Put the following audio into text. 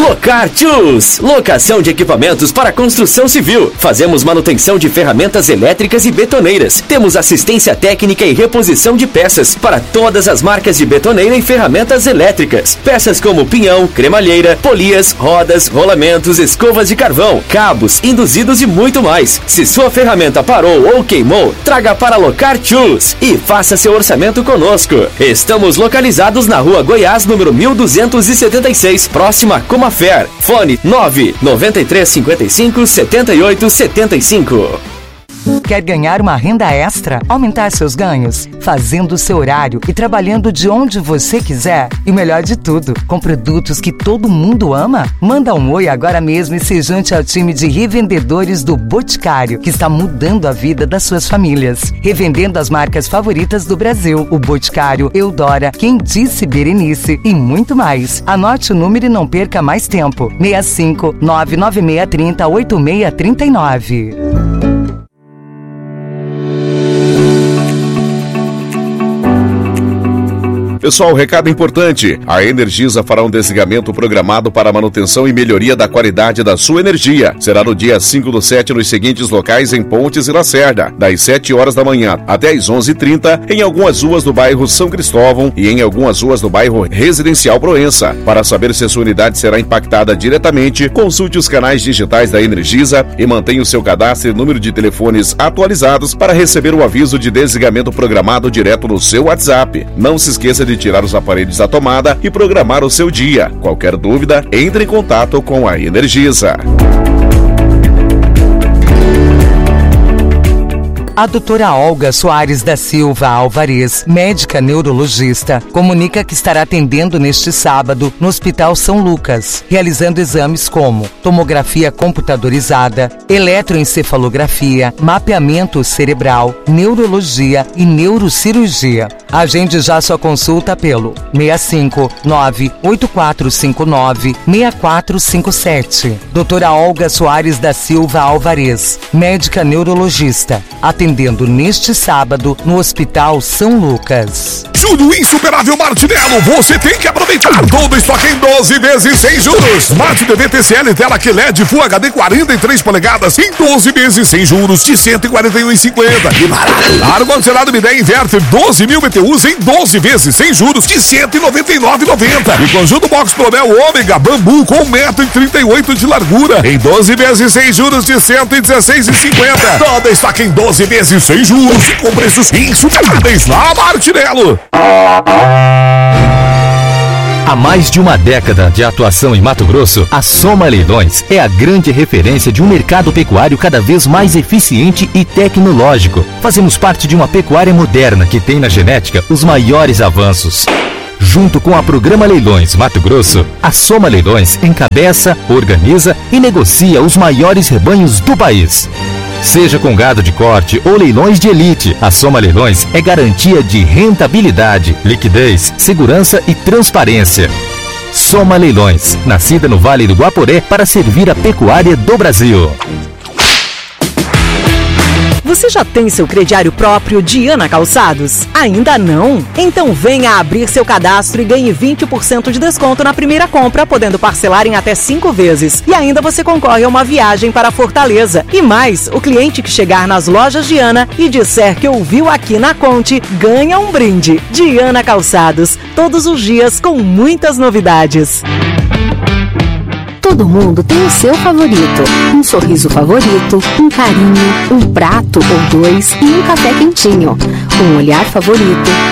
Locar Tools, locação de equipamentos para construção civil. Fazemos manutenção de ferramentas elétricas e betoneiras. Temos assistência técnica e reposição de peças para todas as marcas de betoneira e ferramentas elétricas. Peças como pinhão, cremalheira, polias, rodas, rolamentos, escovas de carvão, cabos, induzidos e muito mais. Se sua ferramenta parou ou queimou, traga para Locar Tools e faça seu orçamento conosco. Estamos localizados na Rua Goiás, número 1276, próxima a Comafer. Fone 993557875. Quer ganhar uma renda extra? Aumentar seus ganhos? Fazendo o seu horário e trabalhando de onde você quiser? E o melhor de tudo, com produtos que todo mundo ama? Manda um oi agora mesmo e se junte ao time de revendedores do Boticário, que está mudando a vida das suas famílias. Revendendo as marcas favoritas do Brasil: o Boticário, Eudora, Quem Disse Berenice e muito mais. Anote o número e não perca mais tempo. 65 99630 8639. Pessoal, recado importante. A Energisa fará um desligamento programado para a manutenção e melhoria da qualidade da sua energia. Será no dia 5/7 nos seguintes locais em Pontes e Lacerda, das 7 horas da manhã até as 11h30, em algumas ruas do bairro São Cristóvão e em algumas ruas do bairro Residencial Proença. Para saber se a sua unidade será impactada diretamente, consulte os canais digitais da Energisa e mantenha o seu cadastro e número de telefones atualizados para receber o aviso de desligamento programado direto no seu WhatsApp. Não se esqueça de tirar os aparelhos da tomada e programar o seu dia. Qualquer dúvida, entre em contato com a Energisa. A doutora Olga Soares da Silva Alvarez, médica neurologista, comunica que estará atendendo neste sábado no Hospital São Lucas, realizando exames como tomografia computadorizada, eletroencefalografia, mapeamento cerebral, neurologia e neurocirurgia. Agende já sua consulta pelo 65 98459 6457. Doutora Olga Soares da Silva Alvarez, médica neurologista, atendendo neste sábado no Hospital São Lucas. Julho Insuperável Martinello, você tem que aproveitar todo o estoque em 12 vezes sem juros. Smart TV TCL tela QLED Full HD 43 polegadas em 12 vezes sem juros de R$ 141,50. Que barato! Ar-condicionado Midea Inverter 12.000 BTUs em 12 vezes sem juros de R$ 199,90. E conjunto Box Pronel Ômega Bambu com 1,38 m de largura em 12 vezes sem juros de R$ 116,50. Todo estoque em 12 vezes sem juros e com preços insuperáveis na Martinello. Há mais de uma década de atuação em Mato Grosso, a Soma Leilões é a grande referência de um mercado pecuário cada vez mais eficiente e tecnológico. Fazemos parte de uma pecuária moderna que tem na genética os maiores avanços. Junto com a Programa Leilões Mato Grosso, a Soma Leilões encabeça, organiza e negocia os maiores rebanhos do país. Seja com gado de corte ou leilões de elite, a Soma Leilões é garantia de rentabilidade, liquidez, segurança e transparência. Soma Leilões, nascida no Vale do Guaporé para servir a pecuária do Brasil. Você já tem seu crediário próprio Diana Calçados? Ainda não? Então venha abrir seu cadastro e ganhe 20% de desconto na primeira compra, podendo parcelar em até 5 vezes. E ainda você concorre a uma viagem para Fortaleza. E mais, o cliente que chegar nas lojas Diana e disser que ouviu aqui na Conte, ganha um brinde. Diana Calçados, todos os dias com muitas novidades. Todo mundo tem o seu favorito. Um sorriso favorito, um carinho, um prato ou dois e um café quentinho. Um olhar favorito,